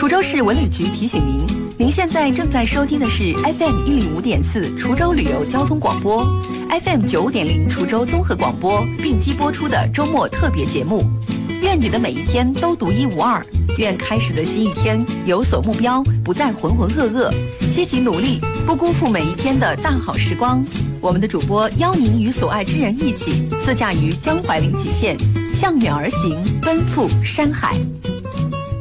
滁州市文旅局提醒您，您现在正在收听的是 FM 105.4滁州旅游交通广播， FM 95.0滁州综合广播并机播出的周末特别节目。愿你的每一天都独一无二，愿开始的新一天有所目标，不再浑浑噩噩，积极努力，不辜负每一天的大好时光。我们的主播邀您与所爱之人一起自驾于江淮临济县，向远而行，奔赴山海。